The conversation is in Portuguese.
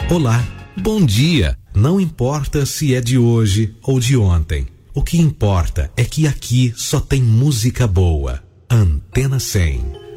Olá, bom dia. Não importa se é de hoje ou de ontem. O que importa é que aqui só tem música boa. Antena 100.